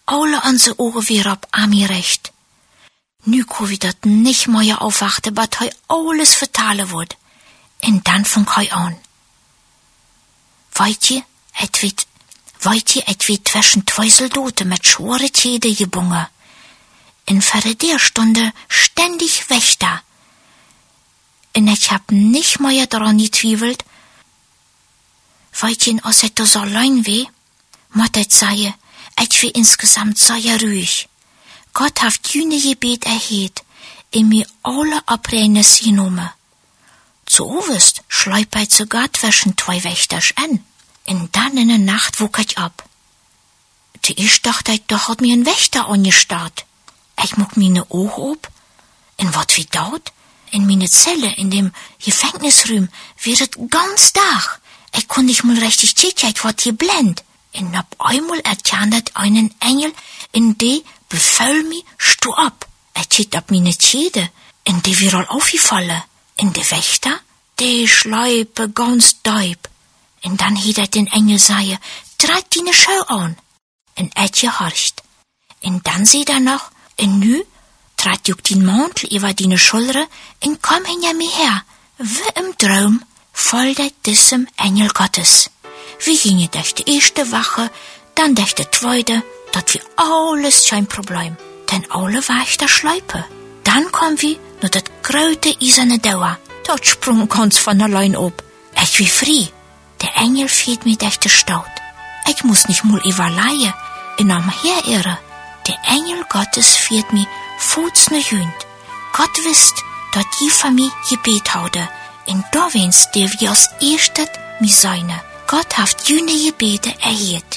alle unsere Ohren weer op Ami recht. Nu kon we dat nicht mehr aufwachten, wat hij alles vertalen wordt. En dan fang hij aan. Weet je, het wird zwischen zwei Soldaten mit schwere Täden gebungen. In der Stunde ständig Wächter. Und ich hab nicht mehr daran gezweifelt, weet je, als het dus allein weh, moet het zeggen, het wie insgesamt sehr ruhig. Gott hat jene Gebet erhört, in mir alle Abrennes genommen. Zu Ovest schleupert sogar zwischen zwei Wächters an. Und dann in der Nacht wog ich ab. Zuerst dachte ich, doch hat mir ein Wächter angestarrt. Ich muck meine Augen ab. Und wat wie dort? In meine Zelle, in dem Gefängnisraum, wird es ganz Tag. Ich konnte nicht mal richtig kicken, ich war geblendet. Und auf einmal erkannt einen Engel, in die befahl mir, steh ab. Schiet ab meine Zähne, in die wir all aufgefallen. In der Wächter, die schleipe ganz deib. Und dann hielt den Engel sagen, trag deine Schau an. Und gehorcht. Und dann sieht noch, und nu, trag juk den Mantel über deine Schulter und komm hinter mir her. Wie im Traum folgte diesem Engel Gottes. Wir gingen durch die erste Wache, dann durch die zweite, dat wir alles kein Problem. Denn alle war ich der Schleipe. Dann kommen wir nur das große eiserne Dauer. Dort sprung ganz von allein ab. Ich wie frei. Der Engel führt mich durch die Stadt. Ich muss nicht mal überleihen, in am Herirre. Der Engel Gottes führt mich fuß ne Hünd. Gott wisst, dort die von mir Gebet haude. Und da wenn's der wie aus erstet mi seine. Gott hat jene Gebete erhört.